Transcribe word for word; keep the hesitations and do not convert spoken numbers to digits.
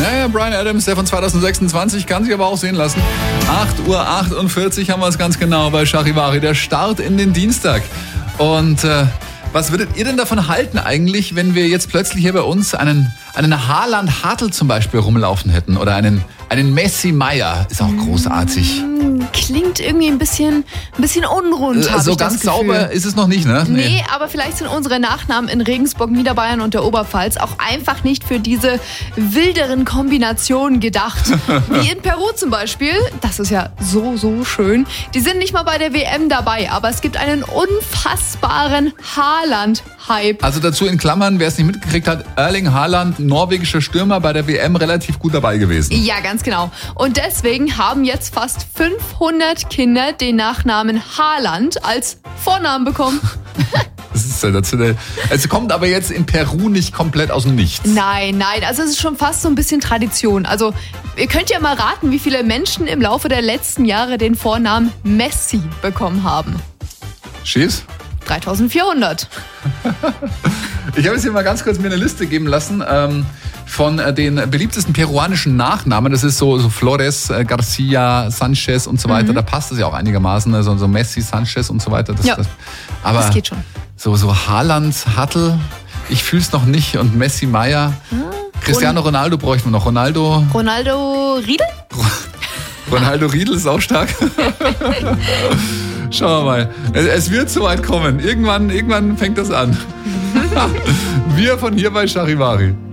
Ja, ja, Bryan Adams, der von zwanzig sechsundzwanzig, kann sich aber auch sehen lassen. acht Uhr achtundvierzig haben wir es ganz genau bei Charivari, der Start in den Dienstag. Und äh, was würdet ihr denn davon halten eigentlich, wenn wir jetzt plötzlich hier bei uns einen, einen Haaland Hartl zum Beispiel rumlaufen hätten oder einen, einen Messi Meier, ist auch großartig. Klingt irgendwie ein bisschen, ein bisschen unrund, Äh, habe so ich das ganz Gefühl. sauber ist es noch nicht, ne? Nee, aber vielleicht sind unsere Nachnamen in Regensburg, Niederbayern und der Oberpfalz auch einfach nicht für diese wilderen Kombinationen gedacht. Wie in Peru zum Beispiel. Das ist ja so, so schön. Die sind nicht mal bei der W M dabei, aber es gibt einen unfassbaren Haaland-Hype. Also dazu in Klammern, wer es nicht mitgekriegt hat, Erling Haaland, norwegischer Stürmer, bei der W M relativ gut dabei gewesen. Ja, ganz genau. Und deswegen haben jetzt fast fünfhundert Kinder den Nachnamen Haaland als Vornamen bekommen. Das ist sensationell. Es kommt aber jetzt in Peru nicht komplett aus dem Nichts. Nein, nein, also es ist schon fast so ein bisschen Tradition. Also ihr könnt ja mal raten, wie viele Menschen im Laufe der letzten Jahre den Vornamen Messi bekommen haben. Schieß? dreitausendvierhundert. Ich habe jetzt hier mal ganz kurz mir eine Liste geben lassen ähm, von äh, den beliebtesten peruanischen Nachnamen. Das ist so, so Flores, äh, Garcia, Sanchez und so weiter. Mhm. Da passt es ja auch einigermaßen. Also so Messi, Sanchez und so weiter. Das, ja, das, aber das geht schon. So, so Haaland, Hartl, ich fühl's noch nicht. Und Messi, Meier. Hm? Cristiano Ronaldo bräuchten wir noch. Ronaldo. Ronaldo Riedel? Ronaldo Riedel ist auch stark. Schauen wir mal. Es wird soweit kommen. Irgendwann, irgendwann fängt das an. Wir von hier bei Charivari.